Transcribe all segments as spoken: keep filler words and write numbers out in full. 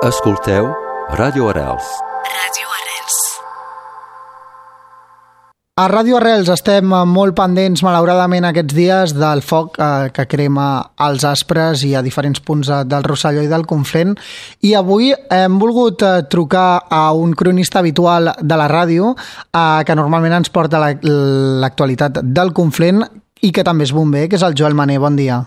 Escolteu Ràdio Arrels. Ràdio Arrels. A Ràdio Arrels estem molt pendents, malauradament, aquests dies del foc eh, que crema als Aspres i a diferents punts del Rosselló i del Conflent. I avui hem volgut eh, trucar a un cronista habitual de la ràdio eh, que normalment ens porta la, l'actualitat del Conflent i que també és bomber, que és el Joel Mané. Bon dia.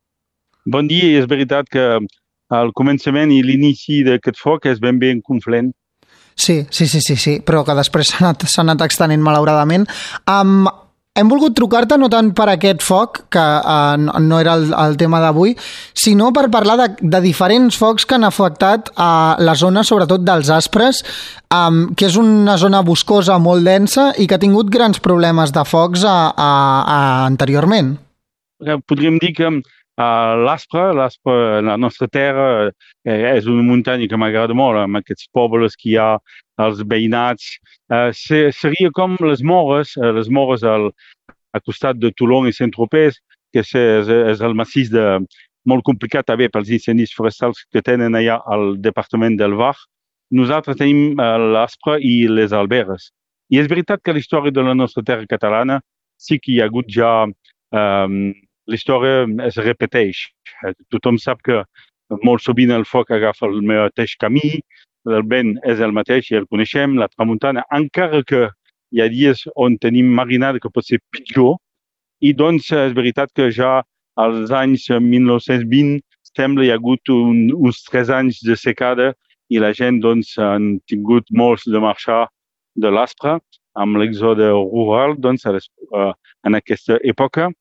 Bon dia, i és veritat que el començament i l'inici d'aquest foc és ben bé en Conflent. Sí, sí, sí, sí, sí, però que després s'ha anat, s'ha anat extenent malauradament. Um, hem volgut trucar-te no tant per aquest foc, que uh, no era el, el tema d'avui, sinó per parlar de, de diferents focs que han afectat a uh, la zona, sobretot dels Aspres, um, que és una zona boscosa molt densa i que ha tingut grans problemes de focs uh, uh, uh, anteriorment. Podríem dir que Uh, l'Aspre, l'Aspre, la nostra terra, eh, és una muntanya que m'agrada molt, amb aquests pobles que hi ha, els veïnats. Uh, se, seria com les Mores, uh, les Mores al, al costat de Toulon i Saint-Tropez, que és, és, és el massís de, molt complicat també pels incendis forestals que tenen allà al departament del Var. Nosaltres tenim uh, l'Aspre i les Alberes. I és veritat que la història de la nostra terra catalana sí que hi ha hagut ja... Um, la història es repeteix. Tothom sap que molt sovint el foc agafa el mateix camí, el vent és el mateix i el coneixem, la tramuntana, encara que hi ha dies on tenim marinada que pot ser pitjor, i doncs és veritat que ja als anys mil nou-cents vint sembla hi ha hagut un, uns tres anys de secada i la gent doncs han tingut molts de marxar de l'Aspre amb l'exode rural doncs, en aquesta època.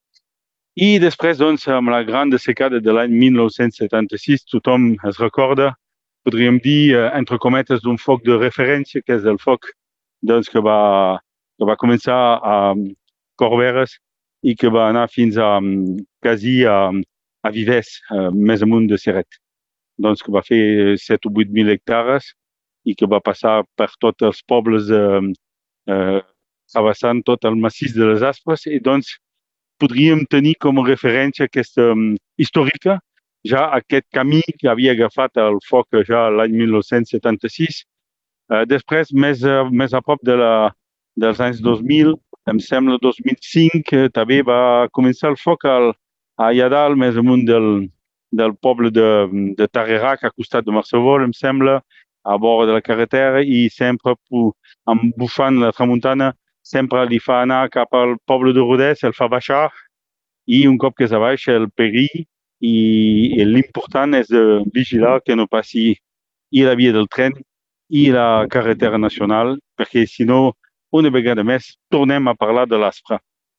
I després, doncs, amb la gran secada de l'any mil nou-cents setanta-sis, tothom es recorda, podríem dir, entre cometes, d'un foc de referència, que és el foc doncs, que, va, que va començar a Corberes i que va anar fins a quasi a, a Vives, més amunt de Ceret. Doncs que va fer set o vuit mil hectares i que va passar per tots els pobles, eh, eh, travessant tot el massís de les Aspres, i doncs podríem tenir com a referència aquesta um, històrica, ja aquest camí que havia agafat el foc ja l'any mil nou-cents setanta-sis. Uh, després, més, uh, més a prop de la, dels anys dos mil, em sembla dos mil cinc, uh, també va començar el foc al, allà dalt, més amunt del, del poble de, de Tarerac, a costat de Marcevol, em sembla, a vora de la carretera, i sempre embufant la tramuntana, sempre li fa anar cap al poble de Rodès, el fa baixar, i un cop que és a baix el perill, i, i l'important és de vigilar que no passi i la via del tren i la carretera nacional, perquè si no, una vegada més, tornem a parlar de l'Aspre.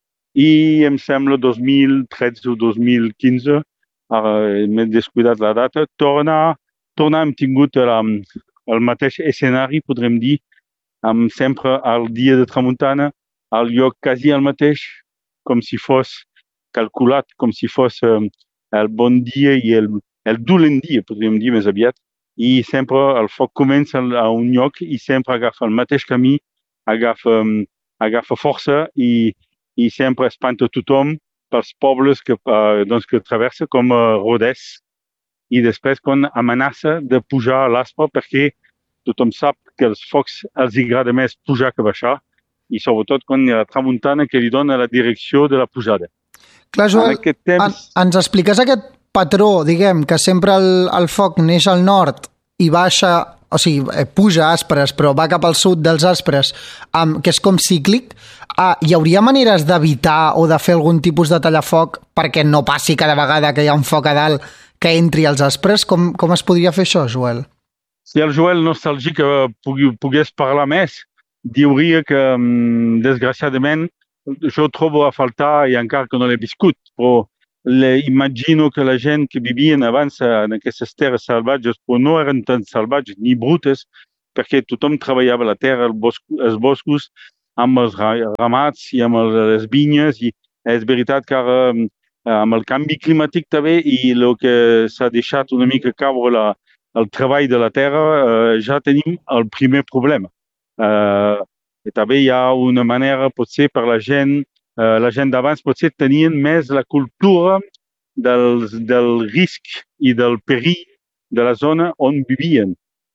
I em sembla dos mil tretze o dos mil quinze, eh, m'he descuidat la data, torna, torna hem tingut la, el mateix escenari, podrem dir, amb sempre el dia de tramuntana, al lloc quasi el mateix, com si fos calculat, com si fos eh, el bon dia i el, el dolent dia, podríem dir més aviat. I sempre el foc comença a un lloc i sempre agafa el mateix camí, agafa, agafa força i, i sempre espanta tothom pels pobles que, eh, doncs, que traversa, com eh, Rodès. I després quan amenaça de pujar a l'Aspre perquè tothom sap que els focs els agrada més pujar que baixar, i sobretot quan hi ha la tramuntana que li dona la direcció de la pujada. Clar, Joel, temps... en, ens expliques aquest patró, diguem, que sempre el, el foc neix al nord i baixa, o sigui, puja a Aspres, però va cap al sud dels Aspres, um, que és com cíclic. Uh, hi hauria maneres d'evitar o de fer algun tipus de tallafoc perquè no passi cada vegada que hi ha un foc a dalt que entri als Aspres? Com, com es podria fer això, Joel? Si el Joel nostàlgic pogués parlar més, diuria que, desgraciadament, jo trobo a faltar, i encara que no l'he viscut, però imagino que la gent que vivien abans en aquestes terres salvatges, però no eren tan salvatges ni brutes, perquè tothom treballava la terra, els boscos, els boscos amb els ramats i amb les vinyes, i és veritat que ara, amb el canvi climàtic també, i el que s'ha deixat una mica caure la el treball de la terra, eh, ja tenim el primer problema. Eh, i també hi ha una manera, potser per la gent, eh, la gent d'abans potser tenien més la cultura del, del risc i del perill de la zona on vivien.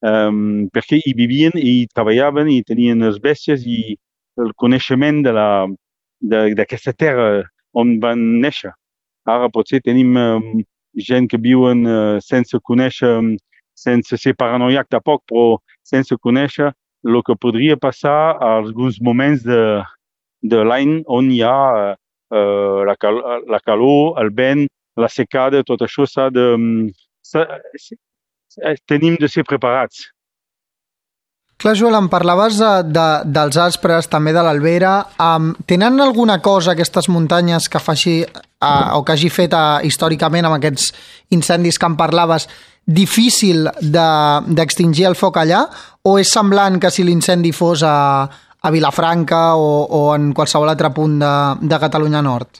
um, perquè hi vivien i hi treballaven i tenien les bèsties i el coneixement de la, de, d'aquesta terra on van néixer. Ara potser tenim um, gent que viuen uh, sense conèixer, um, sense ser paranoiac tampoc, però sense conèixer el que podria passar a alguns moments de, de l'any on hi ha uh, la, cal la calor, el vent, la secada, tot això s'ha de... S'ha, tenim de ser preparats. Clar, Joel, em parlaves de, de, dels aspres, també de l'Albera. Um, tenen alguna cosa aquestes muntanyes que faci, uh, o que hagi fet uh, històricament amb aquests incendis que em parlaves, difícil d'extingir de, el foc allà, o és semblant que si l'incendi fos a, a Vilafranca o, o en qualsevol altre punt de, de Catalunya Nord?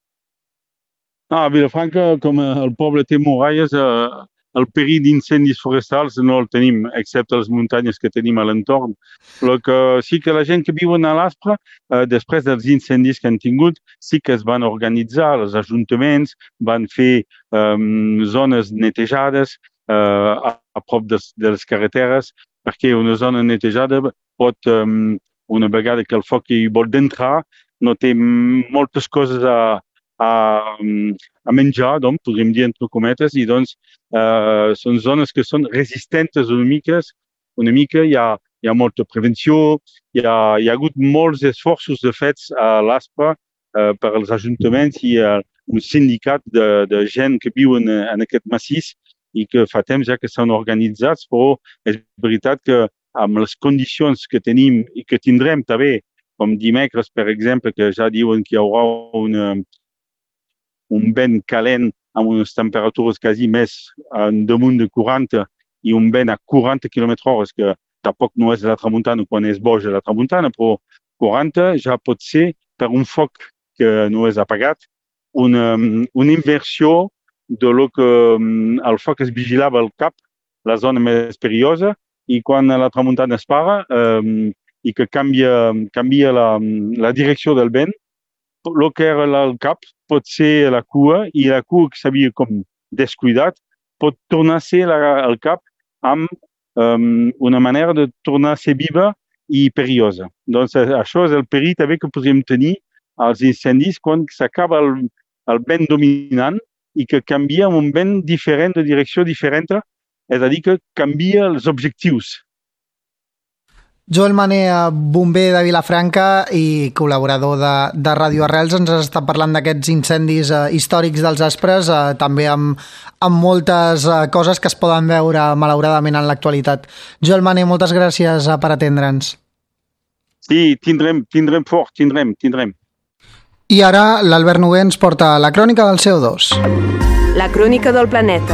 No, a Vilafranca, com el poble té muralles, eh, el perill d'incendis forestals no el tenim, excepte les muntanyes que tenim a l'entorn. Però que sí que la gent que viuen a l'Aspre, eh, després dels incendis que han tingut, sí que es van organitzar, els ajuntaments van fer eh, zones netejades eh, a, a prop des, de les carreteres, perquè una zona netejada pot, eh, una vegada que el foc hi vol d'entrar, no té moltes coses a A, a menjar, doncs, podríem dir entre cometes, i doncs eh, són zones que són resistentes una mica, una mica hi ha, hi ha molta prevenció, hi ha, hi ha hagut molts esforços de fets a l'Aspre eh, per als ajuntaments i a un sindicat de, de gent que viuen en aquest massís i que fa temps ja que s'han organitzats, però és veritat que amb les condicions que tenim i que tindrem també, com dimecres, per exemple, que ja diuen que hi haurà una un vent calent amb unes temperatures quasi més damunt de quaranta i un vent a quaranta quilòmetres hora, que tampoc no és la tramuntana quan és boja la tramuntana, però quaranta ja pot ser, per un foc que no és apagat, una, una inversió de lo que el foc es vigilava al cap, la zona més perillosa, i quan la tramuntana es para eh, i que canvia, canvia la, la direcció del vent, el que era al cap pot ser la cua, i la cua que s'havia com descuidat pot tornar a ser la, el cap amb um, una manera de tornar a ser viva i perillosa. Doncs això és el perill també que podríem tenir als incendis quan s'acaba el, el vent dominant i que canvia un vent diferent, de direcció diferent, és a dir, que canvia els objectius. Joel Mané, bomber de Vilafranca i col·laborador de, de Radio Arrels, ens has estat parlant d'aquests incendis eh, històrics dels Aspres, eh, també amb, amb moltes eh, coses que es poden veure malauradament en l'actualitat. Joel Mané, moltes gràcies eh, per atendre'ns. Sí, tindrem, tindrem fort, tindrem, tindrem. I ara l'Albert Noguer ens porta la crònica del C O dos. La crònica del planeta.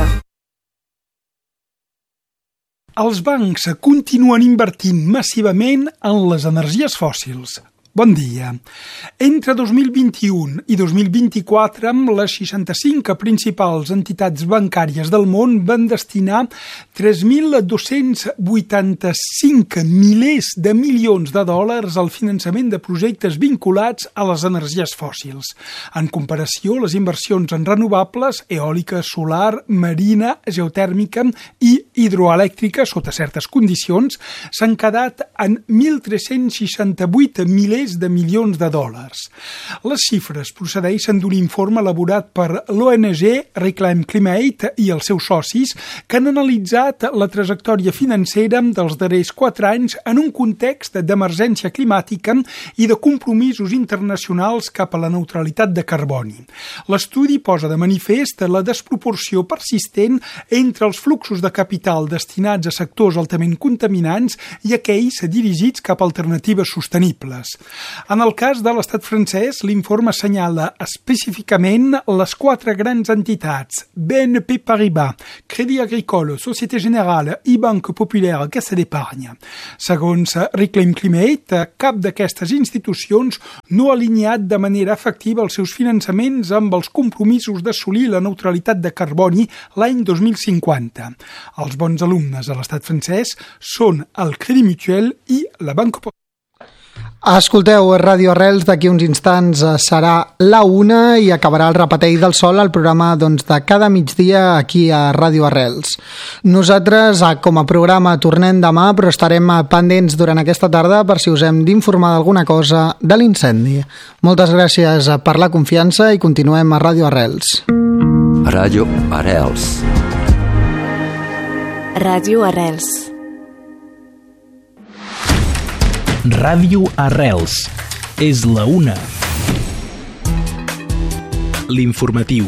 Els bancs continuen invertint massivament en les energies fòssils. Bon dia. Entre dos mil vint-i-un i dos mil vint-i-quatre, les seixanta-cinc principals entitats bancàries del món van destinar tres mil dos-cents vuitanta-cinc milers de milions de dòlars al finançament de projectes vinculats a les energies fòssils. En comparació, les inversions en renovables, eòlica, solar, marina, geotèrmica i hidroelèctrica, sota certes condicions, s'han quedat en mil tres-cents seixanta-vuit milers de milions de dòlars. Les xifres procedeixen d'un informe elaborat per l'O N G Reclaim Climate i els seus socis, que han analitzat la trajectòria financera dels darrers quatre anys en un context d'emergència climàtica i de compromisos internacionals cap a la neutralitat de carboni. L'estudi posa de manifest la desproporció persistent entre els fluxos de capital destinats a sectors altament contaminants i aquells dirigits cap a alternatives sostenibles. En el cas de l'estat francès, l'informe assenyala específicament les quatre grans entitats, B N P Paribas, Crédit Agricole, Société Générale i Banque Populaire Caisse d'Épargne. Segons Reclaim Climate, cap d'aquestes institucions no ha alineat de manera efectiva els seus finançaments amb els compromisos d'assolir la neutralitat de carboni l'any dos mil cinquanta. Els bons alumnes a l'estat francès són el Crédit Mutuel i la Banque Populaire. Escolteu Ràdio Arrels, d'aquí uns instants serà la una i acabarà el Repetell del Sol, el programa doncs, de cada migdia aquí a Ràdio Arrels. Nosaltres, com a programa, tornem demà, però estarem pendents durant aquesta tarda per si us hem d'informar d'alguna cosa de l'incendi. Moltes gràcies per la confiança i continuem a Ràdio Arrels. Ràdio Arrels. Ràdio Arrels. Ràdio Arrels. És la una. L'informatiu.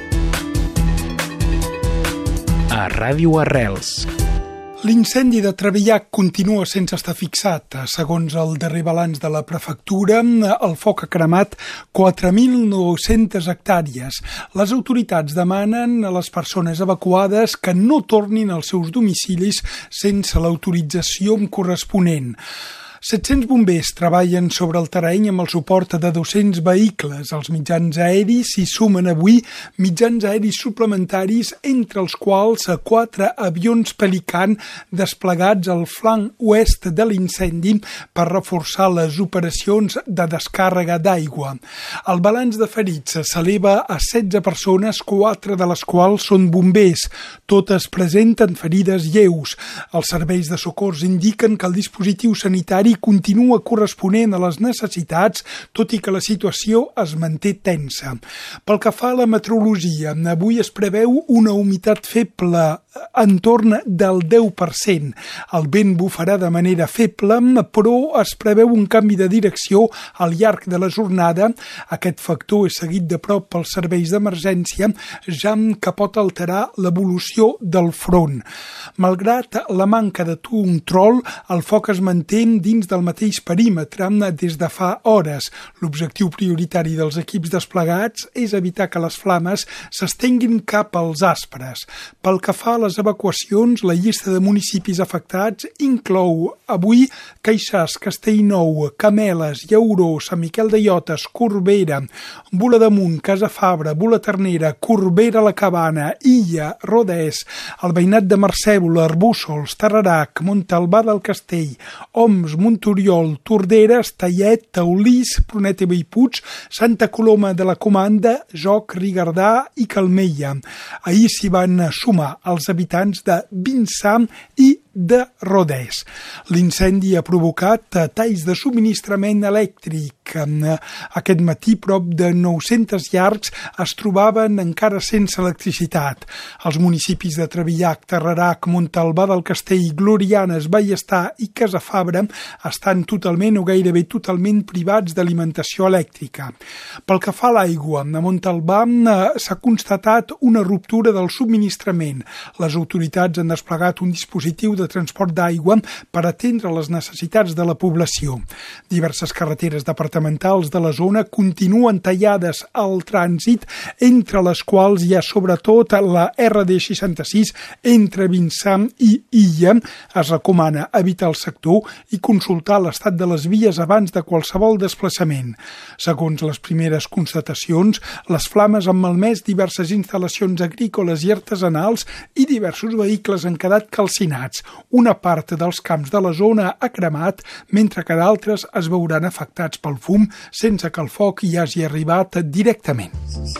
A Ràdio Arrels. L'incendi de Trevillac continua sense estar fixat. Segons el darrer balanç de la prefectura, el foc ha cremat quatre mil nou-centes hectàrees. Les autoritats demanen a les persones evacuades que no tornin als seus domicilis sense l'autorització corresponent. set-cents bombers treballen sobre el terreny amb el suport de dos-cents vehicles. Els mitjans aeris s'hi sumen avui mitjans aeris suplementaris, entre els quals quatre avions Pelican desplegats al flanc oest de l'incendi per reforçar les operacions de descàrrega d'aigua. El balanç de ferits s'eleva a setze persones, quatre de les quals són bombers. Totes presenten ferides lleus. Els serveis de socors indiquen que el dispositiu sanitari continua corresponent a les necessitats, tot i que la situació es manté tensa. Pel que fa a la meteorologia, avui es preveu una humitat feble entorn del deu per cent. El vent bufarà de manera feble, però es preveu un canvi de direcció al llarg de la jornada. Aquest factor és seguit de prop pels serveis d'emergència, ja que pot alterar l'evolució del front. Malgrat la manca de control, el foc es manté dins del mateix perímetre des de fa hores. L'objectiu prioritari dels equips desplegats és evitar que les flames s'estenguin cap als aspres. Pel que fa a les evacuacions, la llista de municipis afectats inclou avui Queixàs, Castellnou, Cameles, Llauró, Sant Miquel de Llotes, Corbera, Bula d'Amunt, Casa Fabra, Bula Ternera, Corbera la Cabana, Illa, Rodès, el veïnat de Mercèbola, Arbússols, Tarrarac, Montalbà del Castell, Oms, Montoriol, Torderes, Tallet, Taulís, Prunet i Bellpuig, Santa Coloma de la Comanda, Joc, Rigardà i Calmella. Ahir s'hi van sumar els habitants de Vinçà i de Rodès. L'incendi ha provocat talls de subministrament elèctric. Aquest matí, prop de nou-centes llars es trobaven encara sense electricitat. Els municipis de Trevillac, Tarrarac, Montalbà del Castell, Glorianes, Ballestar i Casafabra estan totalment o gairebé totalment privats d'alimentació elèctrica. Pel que fa a l'aigua, a Montalbà s'ha constatat una ruptura del subministrament. Les autoritats han desplegat un dispositiu de de transport d'aigua per atendre les necessitats de la població. Diverses carreteres departamentals de la zona continuen tallades al trànsit, entre les quals hi ha sobretot la erre de seixanta-sis entre Vinçà i Illa. Es recomana evitar el sector i consultar l'estat de les vies abans de qualsevol desplaçament. Segons les primeres constatacions, les flames han malmès diverses instal·lacions agrícoles i artesanals i diversos vehicles han quedat calcinats. Una part dels camps de la zona ha cremat, mentre que d'altres es veuran afectats pel fum sense que el foc hi hagi arribat directament.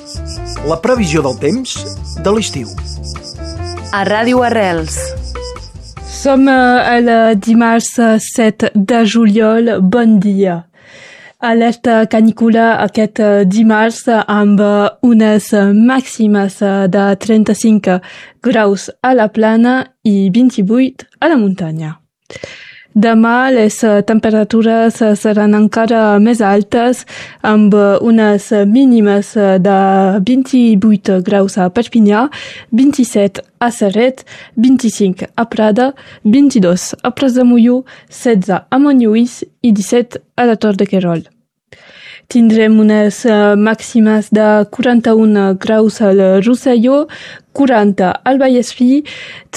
La previsió del temps de l'estiu. A Ràdio Arrels. Som el dimarts set de juliol. Bon dia. Alerta canícula aquest dimarts amb unes màximes de trenta-cinc graus a la plana i vint-i-vuit a la muntanya. Demà les temperatures seran encara més altes amb unes mínimes de vint-i-vuit graus a Perpinyà, vint-i-set a Ceret, vint-i-cinc a Prada, vint-i-dos a Pras de Molló, setze a Montlluís i disset a la Tor de Querol. Tindrem unes màximes de quaranta-un graus al Rosselló, quaranta al Vallespir,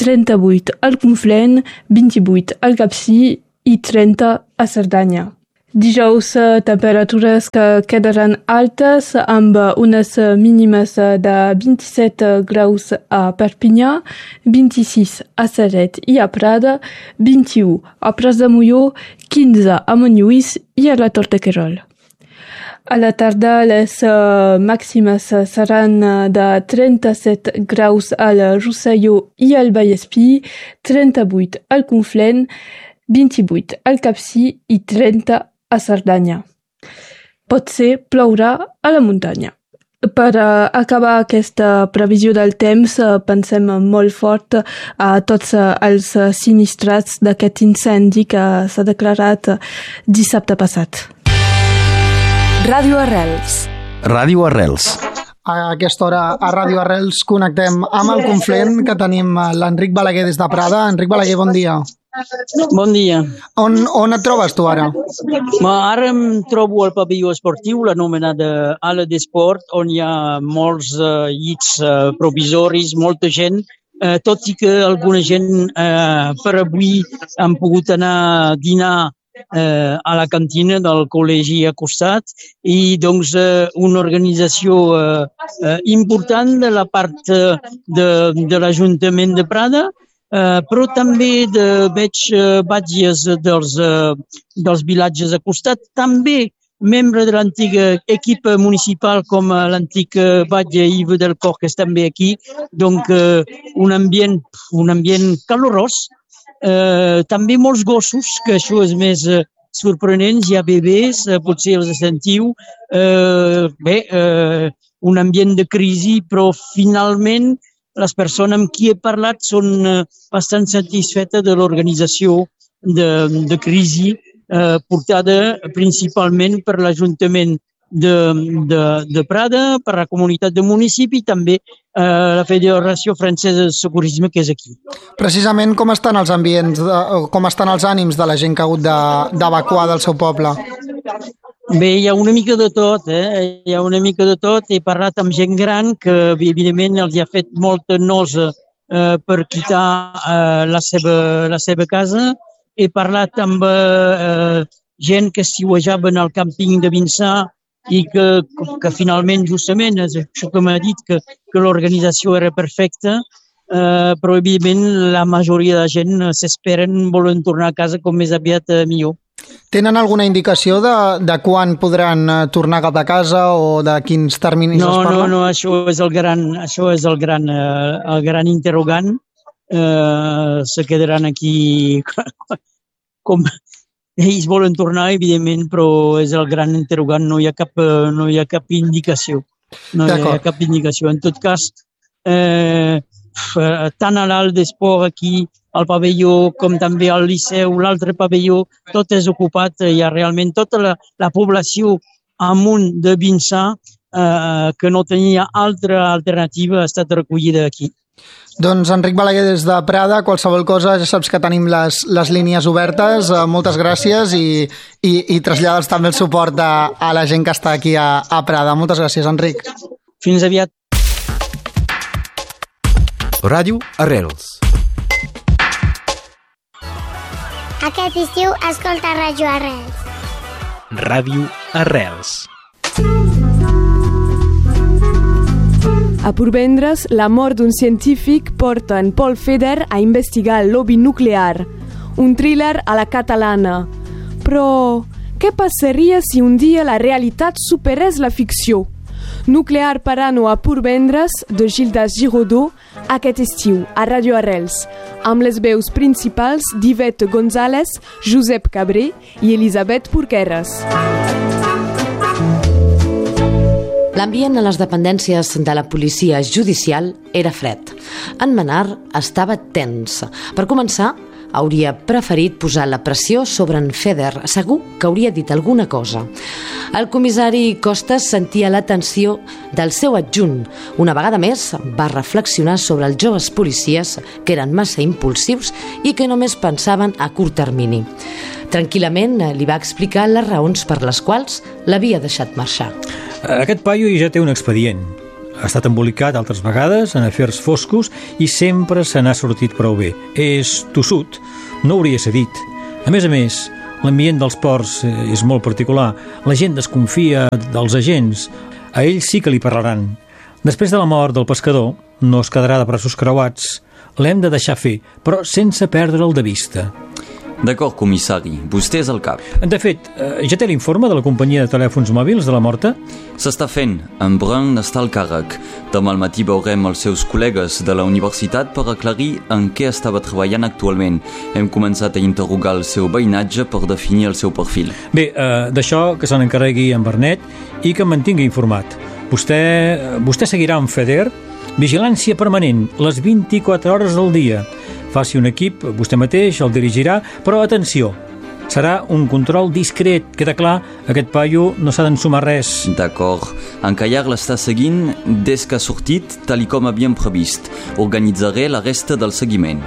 trenta-vuit al Conflent, vint-i-vuit al Capcir i trenta a Cerdanya. Dijous, temperatures que quedaran altes amb unes mínimes de vint-i-set graus a Perpinyà, vint-i-sis a Ceret i a Prada, vint-i-u a Pras de Molló, quinze a Montlluís i a la Tortequerol. A la tarda, les màximes seran de trenta-set graus al Rosselló i al Vallespí, trenta-vuit al Conflent, vint-i-vuit al Capcir i trenta a Cerdanya. Potser plourà a la muntanya. Per acabar aquesta previsió del temps, pensem molt fort a tots els sinistrats d'aquest incendi que s'ha declarat dissabte passat. Ràdio Arrels. Ràdio Arrels. A aquesta hora a Ràdio Arrels connectem amb el Conflent, que tenim l'Enric Balaguer des de Prada. Enric Balaguer, bon dia. Bon dia. On, on et trobes tu ara? Ma, ara em trobo al pavelló esportiu, l'anomenada Ala d'Esport, on hi ha molts uh, llits uh, provisoris, molta gent, uh, tot i que alguna gent uh, per avui han pogut anar a dinar uh, a la cantina del col·legi acostat i doncs uh, una organització uh, uh, important de la part uh, de, de l'Ajuntament de Prada, Uh, però també de, veig uh, batges dels, uh, dels vilatges a costat, també membre de l'antiga equip municipal com uh, l'antic uh, batge Yves del Cor, que és també aquí, donc uh, un ambient, un ambient calorós, uh, també molts gossos, que això és més uh, sorprenent, hi ha bebès, uh, potser els sentiu, uh, bé, uh, un ambient de crisi, però finalment les persones amb qui he parlat són bastant satisfetes de l'organització de, de crisi eh, portada principalment per l'Ajuntament de, de, de Prada, per la comunitat de municipi i també eh, la Federació Francesa de Socorrisme, que és aquí. Precisament com estan els ambients, de, com estan els ànims de la gent que ha hagut d'evacuar del seu poble? Bé, hi ha una mica de tot, eh? Hi ha una mica de tot. He parlat amb gent gran que, evidentment, els ha fet molta nosa eh, per quitar eh, la, seva, la seva casa. He parlat amb eh, gent que estiuejaven al càmping de Vinçà i que, que finalment, justament, és això que m'ha dit, que, que l'organització era perfecta, eh, però, evidentment, la majoria de gent s'esperen, volen tornar a casa com més aviat eh, millor. Tenen alguna indicació de, de quan podran tornar cap a casa o de quins terminis no, es parla? No, no, això és el gran, això és el gran, eh, el gran interrogant. Eh, se quedaran aquí com ells volen tornar, evidentment, però és el gran interrogant. No hi ha cap, no hi ha cap indicació. No hi ha cap indicació. En tot cas, eh, tant a l'Alt d'Esport aquí, al pavelló, com també al Liceu, l'altre pavelló, tot és ocupat. Hi ha realment tota la, la població amunt de Vinçà eh, que no tenia altra alternativa ha estat recollida aquí. Doncs Enric Balaguer des de Prada, qualsevol cosa, ja saps que tenim les, les línies obertes, eh, moltes gràcies i, i, i trasllada'ls també el suport a, a la gent que està aquí a, a Prada. Moltes gràcies, Enric. Fins aviat. Ràdio Arrels. Aquest estiu escolta Ràdio Arrels. Ràdio Arrels. A Porvendres, la mort d'un científic porta en Paul Feder a investigar el lobby nuclear, un thriller a la catalana. Però què passaria si un dia la realitat superés la ficció? Nuclear Parano a Porvendres, de Gildas Giraudot, aquest estiu a Ràdio Arrels, amb les veus principals d'Yvette González, Josep Cabré i Elisabet Porqueres. L'ambient a les dependències de la policia judicial era fred. En Menard estava tens. Per començar, hauria preferit posar la pressió sobre en Feder. Segur que hauria dit alguna cosa. El comissari Costas sentia la tensió del seu adjunt. Una vegada més va reflexionar sobre els joves policies que eren massa impulsius i que només pensaven a curt termini. Tranquil·lament li va explicar les raons per les quals l'havia deixat marxar. Aquest paio ja té un expedient. Ha estat embolicat altres vegades en afers foscos i sempre se n'ha sortit prou bé. És tossut, no hauria cedit. A més a més, L'ambient dels ports és molt particular. La gent desconfia dels agents. A ells sí que li parlaran. Després de la mort del pescador, no es quedarà de braços creuats. L'hem de deixar fer, però sense perdre'l de vista. D'acord, comissari. Vostè és el cap. De fet, ja té l'informe de la companyia de telèfons mòbils de la morta? S'està fent. En Brun està al càrrec. Demà al matí veurem els seus col·legues de la universitat per aclarir en què estava treballant actualment. Hem començat a interrogar el seu veïnatge per definir el seu perfil. Bé, eh, d'això que se n'encarregui en Bernet i que em mantingui informat. Vostè, vostè seguirà amb Feder? Vigilància permanent, les vint-i-quatre hores del dia. Faci un equip, vostè mateix el dirigirà, però atenció, serà un control discret. Queda clar, aquest paio no s'ha d'ensumar res. D'acord. En Callar l'està seguint des que ha sortit, tal i com havíem previst. Organitzaré la resta del seguiment.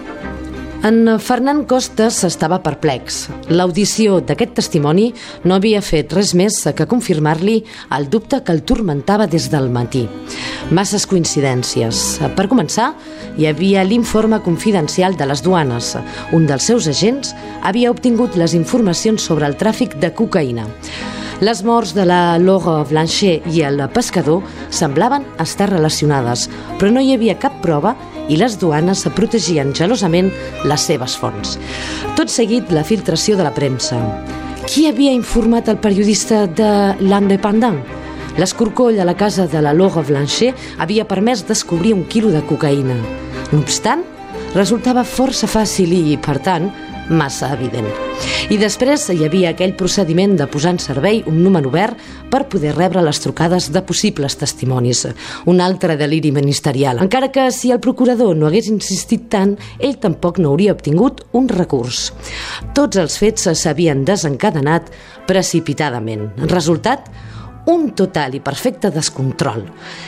En Fernand Costas estava perplex. L'audició d'aquest testimoni no havia fet res més que confirmar-li el dubte que el turmentava des del matí. Masses coincidències. Per començar, hi havia l'informe confidencial de les duanes. Un dels seus agents havia obtingut les informacions sobre el tràfic de cocaïna. Les morts de la Laure Blanchet i el pescador semblaven estar relacionades, però no hi havia cap prova i les duanes protegien gelosament les seves fonts. Tot seguit, la filtració de la premsa. Qui havia informat el periodista de l'Independent? L'escorcoll a la casa de la Laure Blanchet havia permès descobrir un quilo de cocaïna. No obstant, resultava força fàcil i, per tant, massa evident. I després hi havia aquell procediment de posar en servei un número obert per poder rebre les trucades de possibles testimonis. Un altre deliri ministerial. Encara que si el procurador no hagués insistit tant, ell tampoc no hauria obtingut un recurs. Tots els fets s'havien desencadenat precipitadament. Resultat, un total i perfecte descontrol.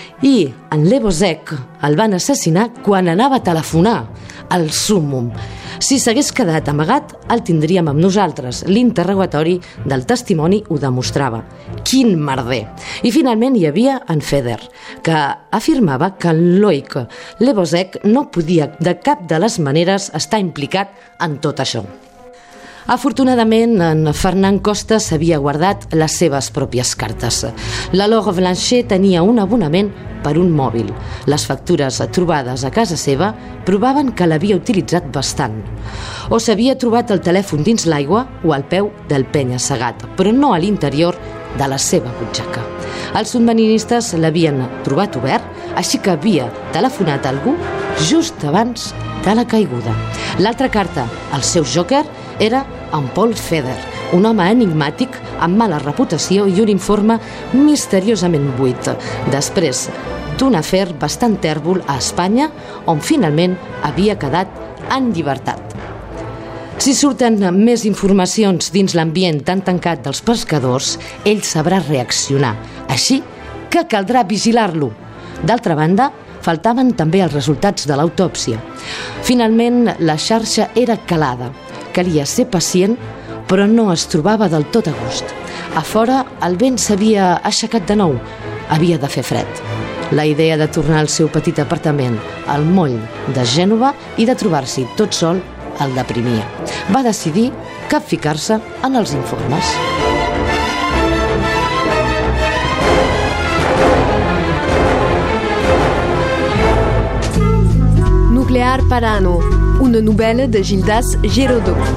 I en Lebozek el van assassinar quan anava a telefonar al súmmum. Si s'hagués quedat amagat, el tindríem amb nosaltres. L'interrogatori del testimoni ho demostrava. Quin merder! I finalment hi havia en Feder, que afirmava que en Loic Lebozek no podia de cap de les maneres estar implicat en tot això. Afortunadament, en Fernand Costas s'havia guardat les seves pròpies cartes. La Laure Blanchet tenia un abonament per un mòbil. Les factures trobades a casa seva provaven que l'havia utilitzat bastant. O s'havia trobat el telèfon dins l'aigua o al peu del penya-segat, però no a l'interior de la seva butxaca. Els submarinistes l'havien trobat obert, així que havia telefonat a algú just abans de la caiguda. L'altra carta, el seu jòquer, era en Paul Feder, un home enigmàtic amb mala reputació i un informe misteriosament buit, després d'un afer bastant tèrbol a Espanya, on finalment havia quedat en llibertat. Si surten més informacions dins l'ambient tan tancat dels pescadors, ell sabrà reaccionar, així que caldrà vigilar-lo. D'altra banda, faltaven també els resultats de l'autòpsia. Finalment, la xarxa era calada. Calia ser pacient, però no es trobava del tot a gust. A fora, el vent s'havia aixecat de nou. Havia de fer fred. La idea de tornar al seu petit apartament, al moll de Gènova, i de trobar-s'hi tot sol, el deprimia. Va decidir capficar-se en els informes. Nuclear Parano, una novel·la de Gildas Giraudot.